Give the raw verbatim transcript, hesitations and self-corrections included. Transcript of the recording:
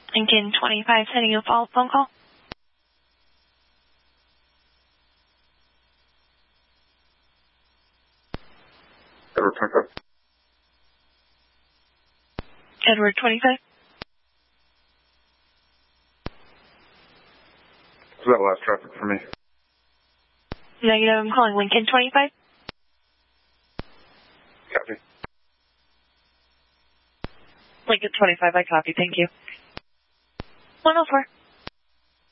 Lincoln twenty-five, sending you a follow-up phone call. Edward twenty-five. Edward twenty-five. Was that last traffic for me? Negative, I'm calling Lincoln twenty-five. Copy. Lincoln twenty-five, I copy, thank you. one oh four.